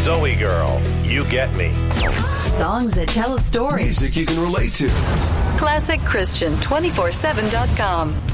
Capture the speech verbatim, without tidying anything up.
Zoe Girl, You Get Me. Songs that tell a story. Music you can relate to. classic christian two four seven dot com.